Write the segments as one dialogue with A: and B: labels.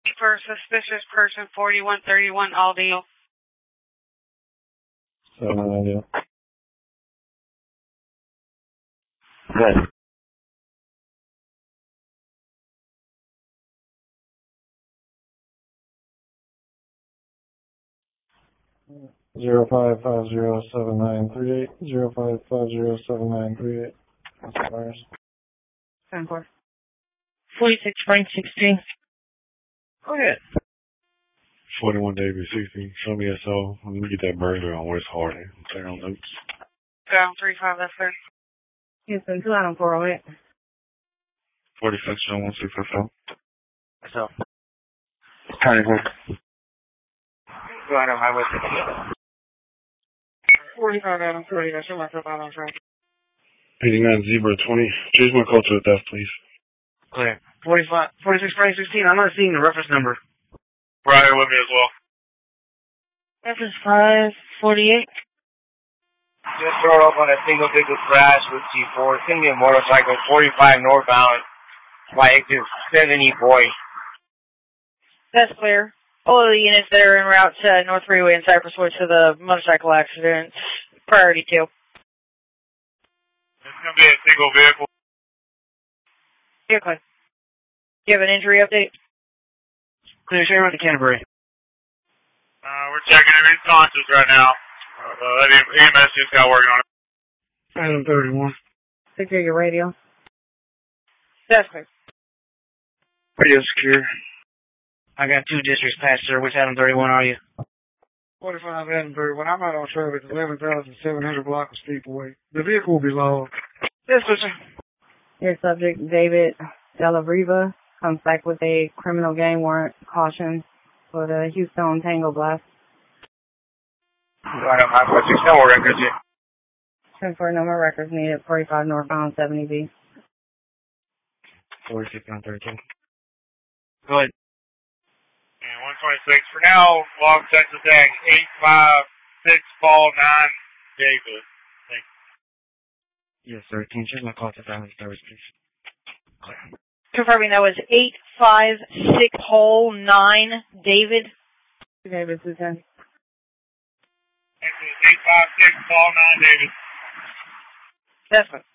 A: For suspicious person, 4131 Aldale.
B: 7 Aldale.
C: Good.
B: 05507938. 05507938. That's ours.
A: 10-4.
D: 46 Frank 16.
A: Go ahead.
E: 41 David 16. Show me SO. Let me get that burglar on West Hardy. I'm clear on notes.
A: Down 35, that's fair.
D: Houston, 2 out on 408.
E: 46 John 1654.
C: So. Kind of good.
A: Go out on highway 45 out on 30, I show myself out on track.
E: 89 Zebra 20. Change my call to a theft, please.
A: Clear. 46 Frank 16, I'm not seeing the reference number.
E: Right with me as well.
D: Reference 548.
C: Just brought up on a single vehicle crash with G4. It's going to be a motorcycle, 45 northbound, by exit 70 boy.
D: That's clear. All of the units that are en route to North Freeway and Cypress Woods to the motorcycle accident. Priority 2.
E: It's going to be a single vehicle.
D: Okay. Do you have an injury update?
A: Clear, share with the Canterbury.
E: We're checking him. He's conscious right now. EMS just got working on it.
A: Item 31.
D: Secure your radio. That's clear.
A: Radio secure. I got 2 districts passed, sir. Which Item 31 are you? 45 Item 31. I'm out on traffic at 11,700 block of Steepaway. The vehicle will be logged. Yes, sir.
D: Your subject, David Della Riva, comes back with a criminal gang warrant caution for the Houston Tango Blast.
C: Right on highway 6, no more records yet.
D: 10-4, no more records needed. 45 northbound 70B.
A: 46 on 13.
C: Go ahead.
E: And 126. For now, log Texas Ag 856 Ball 9 David. Thank you.
A: Yes, sir. Can you change my call to family service, please? Clear.
D: Confirming that was 856 hole 9 David. David, Susan.
E: 856 Ball 9 David.
D: That's fine.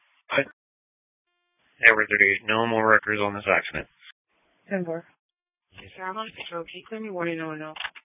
C: Every 38. No more records on this accident.
D: 10-4.
A: Yes, sir. I'm on patrol. Can you clear me 1 and 0 and 0?